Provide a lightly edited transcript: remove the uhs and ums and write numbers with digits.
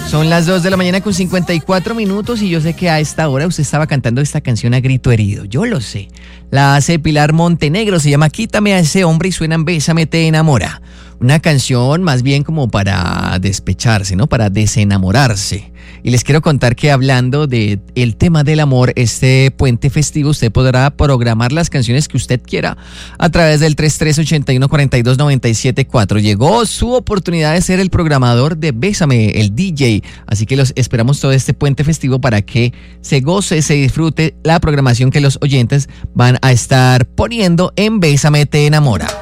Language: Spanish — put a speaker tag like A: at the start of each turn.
A: Son las 2 de la mañana con 54 minutos y yo sé que a esta hora usted estaba cantando esta canción a grito herido. Yo lo sé. La hace Pilar Montenegro, se llama Quítame a ese hombre y suena en Bésame te enamora. Una canción más bien como para despecharse, ¿no? Para desenamorarse. Y les quiero contar que hablando de el tema del amor, este puente festivo usted podrá programar las canciones que usted quiera a través del 3381-4297.4. Llegó su oportunidad de ser el programador de Bésame, el DJ. Así que los esperamos todo este puente festivo para que se goce, se disfrute la programación que los oyentes van a estar poniendo en Bésame te enamora.